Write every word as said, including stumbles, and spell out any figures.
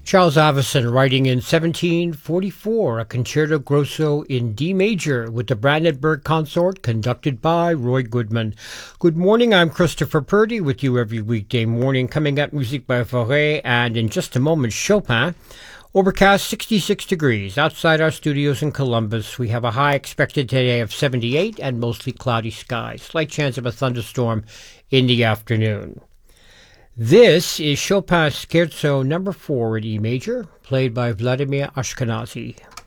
Charles Avison writing in seventeen forty-four, a concerto grosso in D major with the Brandenburg Consort conducted by Roy Goodman. Good morning, I'm Christopher Purdy with you every weekday morning. Coming up, music by Fauré, and in just a moment, Chopin. Overcast, sixty-six degrees. Outside our studios in Columbus, we have a high expected today of seventy-eight and mostly cloudy skies. Slight chance of a thunderstorm in the afternoon. This is Chopin's Scherzo number four in E major, played by Vladimir Ashkenazy.